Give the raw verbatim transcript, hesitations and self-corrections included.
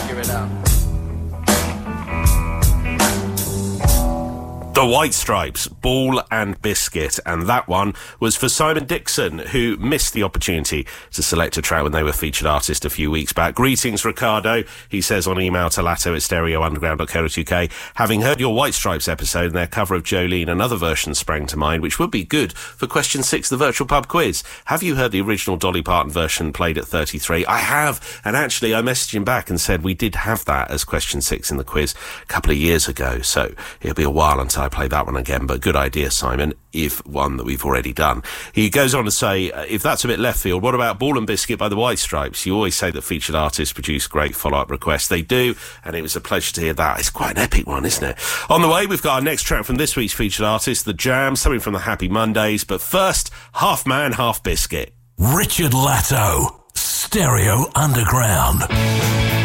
figure it out. The White Stripes, Ball and Biscuit, and that one was for Simon Dixon, who missed the opportunity to select a track when they were featured artist a few weeks back. Greetings, Ricardo, he says on email to latto at stereo underground dot co dot uk. Having heard your White Stripes episode and their cover of Jolene, another version sprang to mind, which would be good for question six, the virtual pub quiz. Have you heard the original Dolly Parton version played at thirty-three? I have, and actually I messaged him back and said we did have that as question six in the quiz a couple of years ago, so it'll be a while until I play that one again, but good idea, Simon, if one that we've already done. He goes on to say, uh, if that's a bit left field, what about Ball and Biscuit by the White Stripes? You always say that featured artists produce great follow-up requests. They do, and it was a pleasure to hear that. It's quite an epic one, isn't it? On the way, we've got our next track from this week's featured artist, The Jam, something from the Happy Mondays, but first, Half Man, Half Biscuit. Richard Latto, Stereo Underground.